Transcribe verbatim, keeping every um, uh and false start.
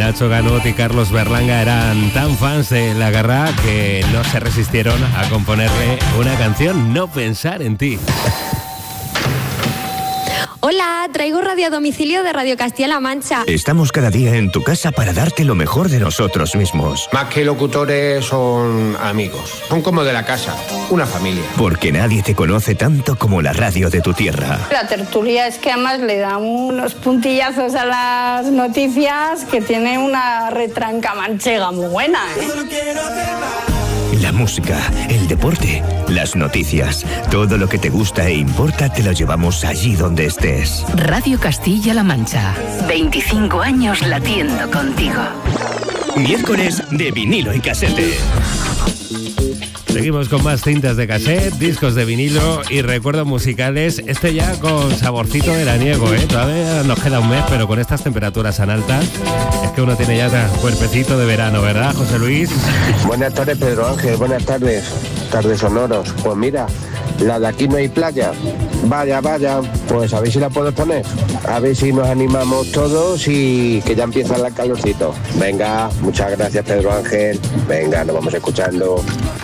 Nacho Ganut y Carlos Berlanga eran tan fans de La Garra que no se resistieron a componerle una canción, No pensar en ti. Hola, traigo radio a domicilio de Radio Castilla-La Mancha. Estamos cada día en tu casa para darte lo mejor de nosotros mismos. Más que locutores, son amigos. Son como de la casa, una familia. Porque nadie te conoce tanto como la radio de tu tierra. La tertulia es que además le da unos puntillazos a las noticias que tiene una retranca manchega muy buena, ¿eh? La música, el deporte, las noticias, todo lo que te gusta e importa te lo llevamos allí donde estés. Radio Castilla-La Mancha, veinticinco años latiendo contigo. Miércoles de vinilo y casete. Seguimos con más cintas de cassette, discos de vinilo y recuerdos musicales. Este ya con saborcito veraniego, ¿eh? Todavía nos queda un mes, pero con estas temperaturas tan altas es que uno tiene ya cuerpecito de verano, ¿verdad, José Luis? Buenas tardes, Pedro Ángel. Buenas tardes. Tardes sonoros. Pues mira, la de Aquí no hay playa. Vaya, vaya. Pues a ver si la puedes poner. A ver si nos animamos todos y que ya empieza el calorcito. Venga, muchas gracias, Pedro Ángel. Venga, nos vamos escuchando.